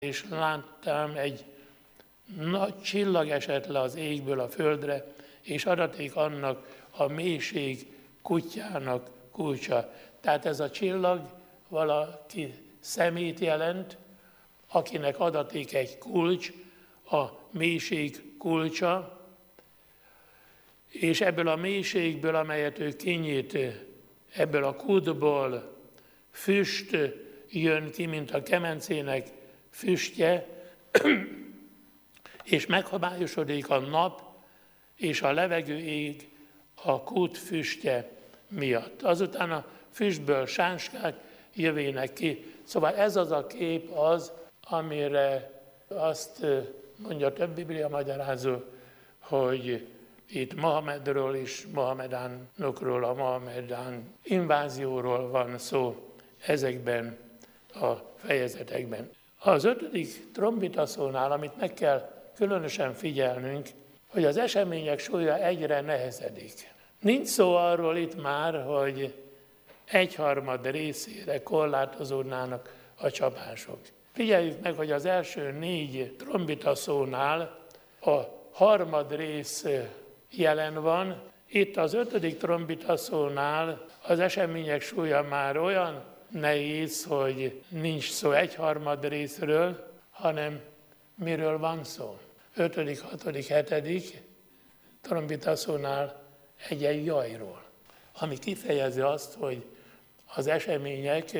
és láttam, egy nagy csillag esett le az égből a földre, és adaték annak a mélység kutyának kulcsa. Tehát ez a csillag valaki szemét jelent, akinek adaték egy kulcs, a mélység kulcsa, és ebből a mélységből, amelyet ő kinyit, ebből a kútból füst jön ki, mint a kemencének füstje, és meghabályosodik a nap és a levegő ég a kút füstje miatt. Azután a füstből sánskák jövének ki. Szóval ez az a kép az, amire azt mondja több Biblia magyarázó, hogy itt Mohamedről és mohamedánokról, a mohamedán invázióról van szó ezekben a fejezetekben. Az 5. trombitaszónál, amit meg kell különösen figyelnünk, hogy az események súlya egyre nehezedik. Nincs szó arról itt már, hogy 1/3 részére korlátozódnának a csapások. Figyeljük meg, hogy az első 4 trombitaszónál a harmad rész jelen van. Itt az 5. trombitaszónál az események súlya már olyan nehéz, hogy nincs szó 1/3 részről, hanem miről van szó. 5., 6., 7. trombitaszónál egy jajról, ami kifejezi azt, hogy az események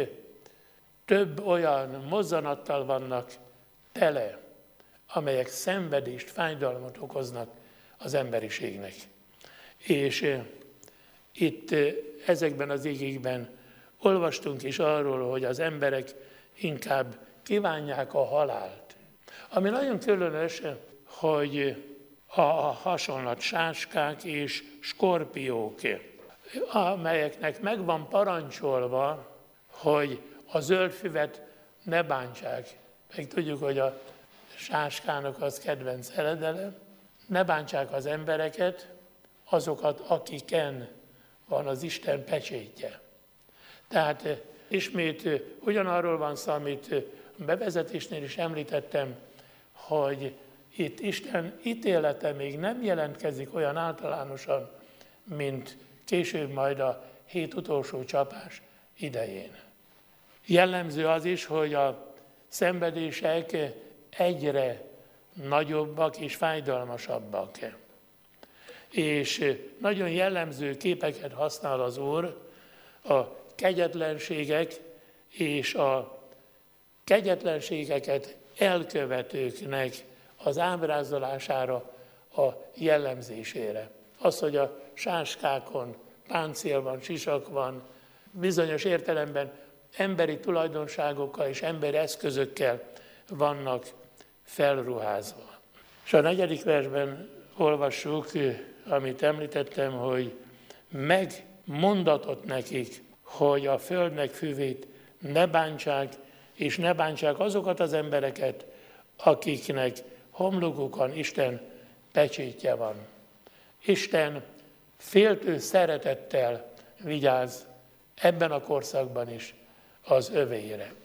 több olyan mozzanattal vannak tele, amelyek szenvedést, fájdalmat okoznak az emberiségnek. És itt ezekben az igékben olvastunk is arról, hogy az emberek inkább kívánják a halált. Ami nagyon különös, hogy a hasonlat sáskák és skorpiók, amelyeknek meg van parancsolva, hogy a zöld füvet ne bántsák. Meg tudjuk, hogy a sáskának az kedvenc eledele. Ne bántsák az embereket, azokat, akiken van az Isten pecsétje. Tehát ismét ugyanarról van szó, amit bevezetésnél is említettem, hogy itt Isten ítélete még nem jelentkezik olyan általánosan, mint később majd a 7 utolsó csapás idején. Jellemző az is, hogy a szenvedések egyre nagyobbak és fájdalmasabbak. És nagyon jellemző képeket használ az Úr a kegyetlenségek és a kegyetlenségeket elkövetőknek az ábrázolására, a jellemzésére. Az, hogy a sáskákon páncél van, sisak van, bizonyos értelemben emberi tulajdonságokkal és emberi eszközökkel vannak felruházva. És a 4. versben olvassuk, amit említettem, hogy megmondatott nekik, hogy a földnek füvét ne bántsák, és ne bántsák azokat az embereket, akiknek homlokukon Isten pecsétje van. Isten féltő szeretettel vigyáz ebben a korszakban is az övéire.